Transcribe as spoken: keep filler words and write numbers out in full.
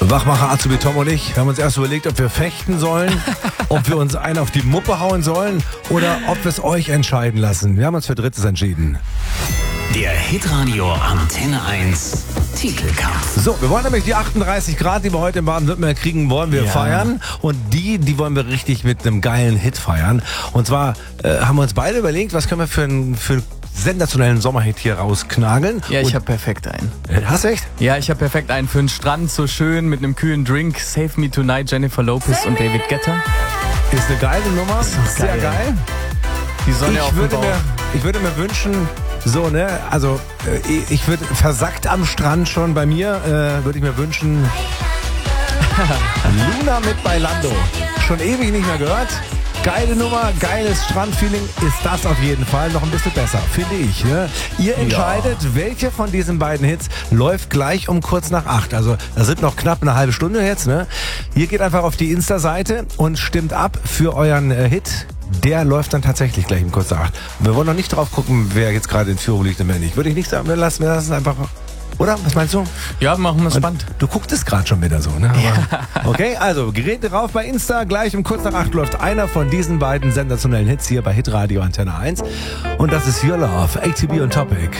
Wachmacher Azubi Tom und ich, wir haben uns erst überlegt, ob wir fechten sollen, ob wir uns einen auf die Muppe hauen sollen oder ob wir es euch entscheiden lassen. Wir haben uns für Drittes entschieden. Der Hitradio Antenne eins Titelkampf. So, wir wollen nämlich die achtunddreißig Grad, die wir heute in Baden-Württemberg kriegen, wollen wir Ja. feiern. Und die, die wollen wir richtig mit einem geilen Hit feiern. Und zwar äh, haben wir uns beide überlegt, was können wir für einen für einen sensationellen Sommerhit hier rausknageln. Ja, ich Und- habe perfekt einen. Äh, Hast du echt? Ja, ich habe perfekt einen für den Strand, so schön mit einem kühlen Drink. Save Me Tonight, Jennifer Lopez und David Guetta. Ist eine geile Nummer. Sehr geil. geil. Die Sonne auf Ich dem würde, Bauch. mir, ich würde mir wünschen, so, ne, also äh, ich würde versackt am Strand schon bei mir, äh, würde ich mir wünschen, Luna mit Bailando. Schon ewig nicht mehr gehört. Geile Nummer, geiles Strandfeeling ist das auf jeden Fall noch ein bisschen besser, finde ich. Ne? Ihr entscheidet, welche von diesen beiden Hits läuft gleich um kurz nach acht. Also da sind noch knapp eine halbe Stunde jetzt. Ne? Ihr geht einfach auf die Insta-Seite und stimmt ab für euren äh, Hit. Der läuft dann tatsächlich gleich um kurz nach acht. Wir wollen noch nicht drauf gucken, wer jetzt gerade in Führung liegt und wer nicht. Würde ich nicht sagen, wir lassen, wir lassen einfach... Oder? Was meinst du? Ja, machen wir es spannend. Du guckst es gerade schon wieder so, ne? Aber, okay, also Geräte rauf bei Insta. Gleich um kurz nach acht läuft einer von diesen beiden sensationellen Hits hier bei Hitradio Antenne eins. Und das ist Your Love, A T B und Topic.